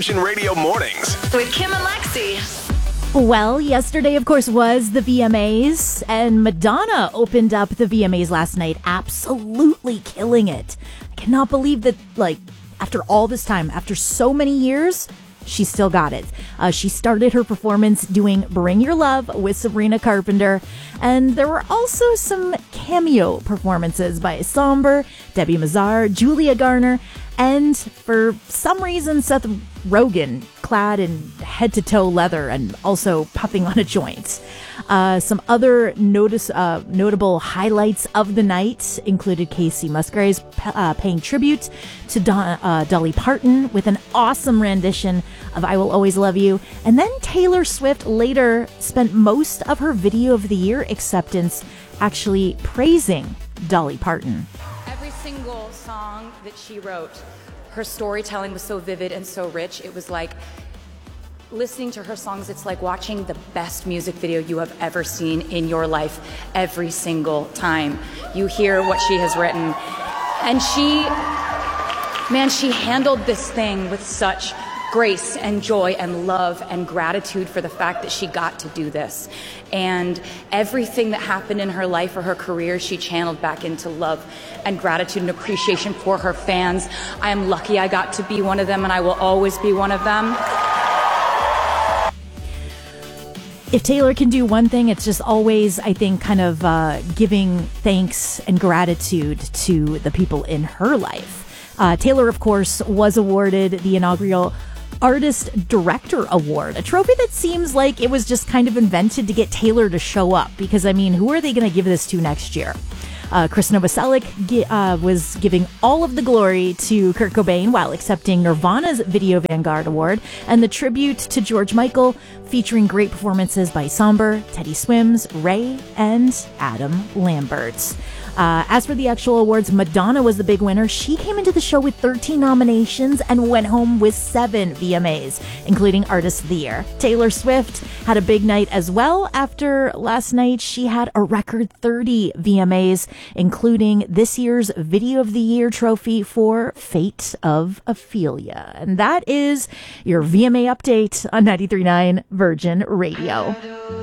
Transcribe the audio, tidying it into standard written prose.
Virgin Radio Mornings with Kim and Lexi. Well, yesterday, of course, was the VMAs, and Madonna opened up the VMAs last night, absolutely killing it. I cannot believe that, after all this time, after so many years, she still got it. She started her performance doing Bring Your Love with Sabrina Carpenter, and there were also some cameo performances by Somber, Debbie Mazar, Julia Garner, and for some reason, Seth Rogen, clad in head-to-toe leather and also puffing on a joint. Some other notable highlights of the night included Casey Musgraves paying tribute to Dolly Parton with an awesome rendition of I Will Always Love You. And then Taylor Swift later spent most of her Video of the Year acceptance actually praising Dolly Parton. Every single song that she wrote, her storytelling was so vivid and so rich. It was like listening to her songs, it's like watching the best music video you have ever seen in your life every single time you hear what she has written. And she handled this thing with such grace and joy and love and gratitude for the fact that she got to do this. And everything that happened in her life or her career, she channeled back into love and gratitude and appreciation for her fans. I am lucky I got to be one of them, and I will always be one of them. If Taylor can do one thing, it's just always, I think, kind of giving thanks and gratitude to the people in her life. Taylor, of course, was awarded the inaugural Artist Director Award, a trophy that seems like it was just kind of invented to get Taylor to show up, because, I mean, who are they going to give this to next year? Chris Novoselic was giving all of the glory to Kurt Cobain while accepting Nirvana's Video Vanguard Award, and the tribute to George Michael featuring great performances by Somber, Teddy Swims, Ray, and Adam Lambert. As for the actual awards, Madonna was the big winner. She came into the show with 13 nominations and went home with 7 VMAs, including Artist of the Year. Taylor Swift had a big night as well. After last night, she had a record 30 VMAs, including this year's Video of the Year trophy for Fate of Ophelia. And that is your VMA update on 93.9 Virgin Radio.